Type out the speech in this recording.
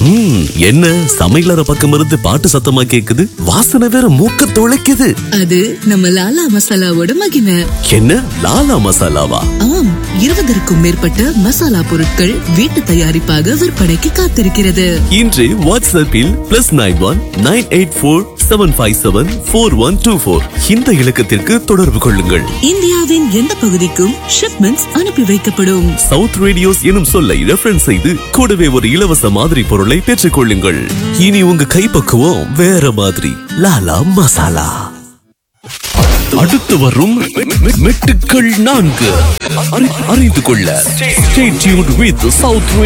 என்ன சமையலற பக்கம் இருந்து பாட்டு சத்தமா கேக்குது? வாசனை வேற மூக்க தொலைக்குது. அது நம்ம லாலா மசாலாவோட மகிமை. என்ன லாலா மசாலாவா? ஆம், 20க்கும் மேற்பட்ட மசாலா பொருட்கள் வீட்டு தயாரிப்பாக விற்பனைக்கு காத்திருக்கிறது. இன்று வாட்ஸ்அப்பில் +91 984 757 4124 இந்த இலக்கத்திற்கு தொடர்பு கொள்ளுங்கள். இந்தியாவின் எந்த பகுதிக்கும் ஷிப்மெண்ட்ஸ் அனுப்பி வைக்கப்படும். சவுத் ரேடியோஸ் எனும் சொல்லை ரெஃபரன்ஸ் செய்து கூடவே ஒரு இலவச மாதிரி பொருளை பெற்றுக் கொள்ளுங்கள். இனி உங்க கைப்பக்குவம் வேற மாதிரி. லாலா மசாலா. அடுத்து வரும் மெட்டுக்கள் 4 அறிந்து கொள்ள Stay tuned with South